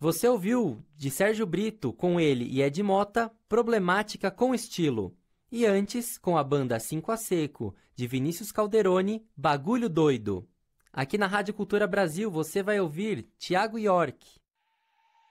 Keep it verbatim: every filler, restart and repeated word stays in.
Você ouviu, de Sérgio Brito, com ele e Ed Mota, Problemática com Estilo. E antes, com a banda Cinco a Seco, de Vinícius Calderoni, Bagulho Doido. Aqui na Rádio Cultura Brasil você vai ouvir Thiago York,